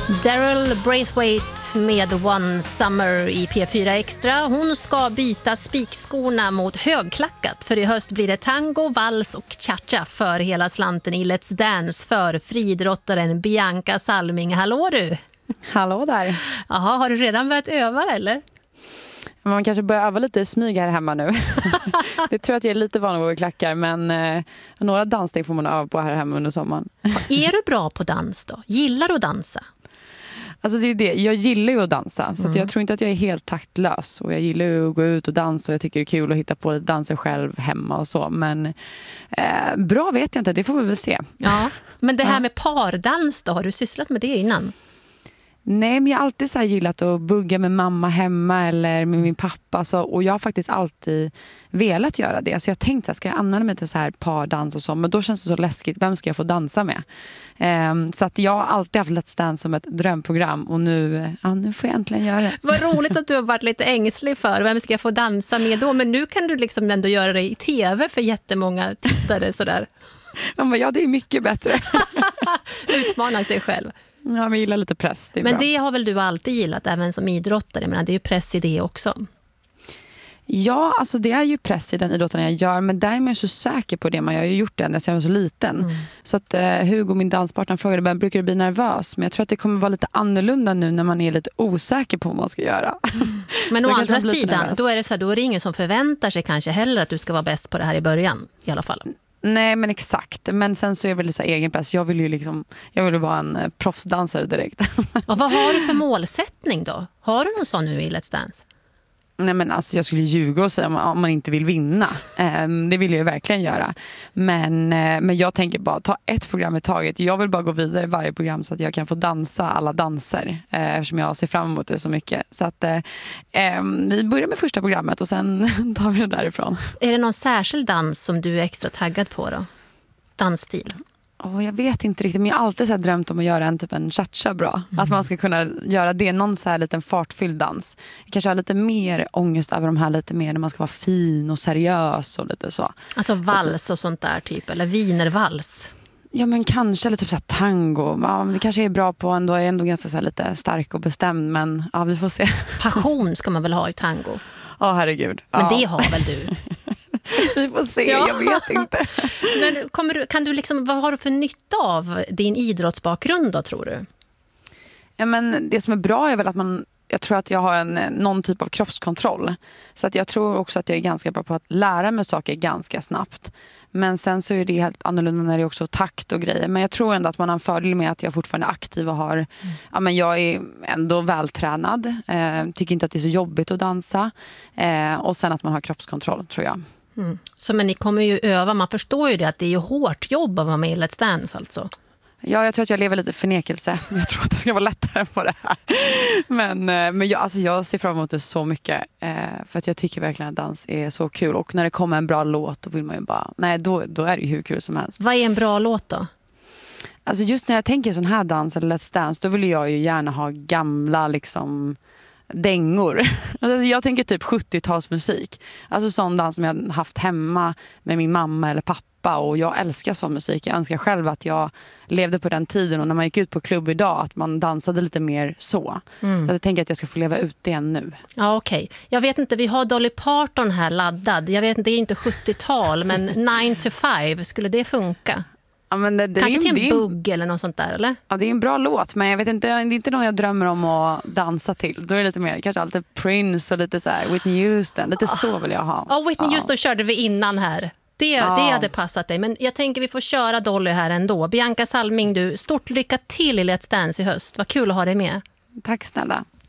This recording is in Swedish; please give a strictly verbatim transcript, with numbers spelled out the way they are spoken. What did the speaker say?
Daryl Braithwaite med One Summer i P fyra Extra. Hon ska byta spikskorna mot högklackat, för i höst blir det tango, vals och cha-cha för hela slanten i Let's Dance för friidrottaren Bianca Salming. Hallå du! Hallå där! Jaha, har du redan börjat öva eller? Man kanske börjar öva lite smyg här hemma nu. Det tror jag att jag är lite van att gå i klackar, men eh, några danssteg får man öva på här hemma under sommaren. Är du bra på dans då? Gillar du att dansa? Alltså det är det. Jag gillar ju att dansa, så Mm. att jag tror inte att jag är helt taktlös. Och jag gillar ju att gå ut och dansa och jag tycker det är kul att hitta på lite danser själv hemma och så. Men eh, bra vet jag inte, det får vi väl se. Ja, men det här Ja. med pardans då, har du sysslat med det innan? Nej, men jag har alltid så här gillat att bugga med mamma hemma eller med min pappa. Så, och jag har faktiskt alltid velat göra det. Så jag tänkte att ska jag använda mig till så här pardans och så. Men då känns det så läskigt. Vem ska jag få dansa med? Um, så att jag har alltid haft Let's Dance som ett drömprogram. Och nu, ja, nu får jag äntligen göra det. Vad roligt att du har varit lite ängslig för vem ska jag få dansa med då. Men nu kan du liksom ändå göra det i tv för jättemånga tittare sådär. Ja, det är mycket bättre. Utmana sig själv. Ja, men jag gillar lite press. Det är Men bra. det har väl du alltid gillat, även som idrottare? Men det är ju press i det också. Ja, alltså det är ju press i den idrotten jag gör. Men där är man ju så säker på det. Man har ju gjort det när jag var så liten. Mm. Så att eh, Hugo, min danspartner, frågade, brukar du bli nervös? Men jag tror att det kommer vara lite annorlunda nu när man är lite osäker på vad man ska göra. Mm. Men å andra sidan, då är, det så här, då är det ingen som förväntar sig kanske heller att du ska vara bäst på det här i början i alla fall. Nej, men exakt. Men sen så är det väl lite egen press. Jag vill ju liksom, jag vill ju vara en proffsdansare direkt. Och vad har du för målsättning då? Har du någon sån nu i Let's Dance? Nej, men alltså jag skulle ljuga och säga om man inte vill vinna. Um, det vill jag ju verkligen göra. Men, uh, men jag tänker bara ta ett program i taget. Jag vill bara gå vidare i varje program så att jag kan få dansa alla danser. Uh, eftersom jag ser fram emot det så mycket. Så att uh, um, vi börjar med första programmet och sen tar vi det därifrån. Är det någon särskild dans som du är extra taggad på då? Dansstil? Oh, jag vet inte riktigt, men jag har alltid så här drömt om att göra en typ en cha-cha bra. Mm. Att man ska kunna göra det, någon så här liten fartfylld dans. Jag kanske har lite mer ångest över de här lite mer när man ska vara fin och seriös och lite så. Alltså vals och sånt där typ, eller wienervals. Ja, men kanske, eller typ så här tango. Ja, det kanske är bra på ändå, är ändå ganska så här lite stark och bestämd, men ja, vi får se. Passion ska man väl ha i tango? Ja, oh, herregud. Men ja. det har väl du? Vi får se, ja. Jag vet inte. Men kommer du, kan du liksom, vad har du för nytta av din idrottsbakgrund då, tror du? Ja, men det som är bra är väl att man, jag tror att jag har en, någon typ av kroppskontroll. Så att jag tror också att jag är ganska bra på att lära mig saker ganska snabbt. Men sen så är det helt annorlunda när det är också takt och grejer. Men jag tror ändå att man har en fördel med att jag fortfarande är aktiv och har, mm. ja, men jag är ändå vältränad. Eh, tycker inte att det är så jobbigt att dansa. Eh, och sen att man har kroppskontroll, tror jag. Mm. Så men ni kommer ju öva, man förstår ju det att det är ju hårt jobb att vara med i Let's Dance alltså. Ja, jag tror att jag lever lite förnekelse. Jag tror att det ska vara lättare på det här. Men, men jag, alltså jag ser fram emot det så mycket. Eh, för att jag tycker verkligen att dans är så kul. Och när det kommer en bra låt, då vill man ju bara... Nej, då, då är det ju hur kul som helst. Vad är en bra låt då? Alltså just när jag tänker sån här dans eller Let's Dance, då vill jag ju gärna ha gamla liksom... dängor. Alltså jag tänker typ sjuttiotalsmusik. Alltså sån dans som jag haft hemma med min mamma eller pappa. Och jag älskar sån musik. Jag önskar själv att jag levde på den tiden. Och när man gick ut på klubb idag, att man dansade lite mer så. Mm. Jag tänker att jag ska få leva ut det nu. Ja, okej. Okay. Jag vet inte, vi har Dolly Parton här laddad. Jag vet inte, det är inte sjuttiotal, men nine to five, skulle det funka? Ja, men det, det kanske är, till en det är, bugg eller något sånt där, eller? Ja, det är en bra låt, men jag vet inte, det är inte någon jag drömmer om att dansa till. Då är det lite mer, kanske alltid Prince och lite så här Whitney Houston. Lite så vill jag ha. Ja, Whitney ja. Houston körde vi innan här. Det, ja. det hade passat dig. Men jag tänker vi får köra Dolly här ändå. Bianca Salming, du, stort lycka till i Let's Dance i höst. Vad kul att ha dig med. Tack snälla.